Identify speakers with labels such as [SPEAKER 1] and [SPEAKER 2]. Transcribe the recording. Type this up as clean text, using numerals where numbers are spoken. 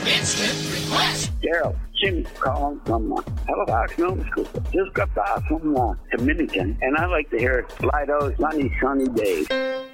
[SPEAKER 1] Instant request.
[SPEAKER 2] Daryl, Jim calling from Halifax, Nova Scotia. Just got back from Dominican, and I like to hear Lido's sunny days.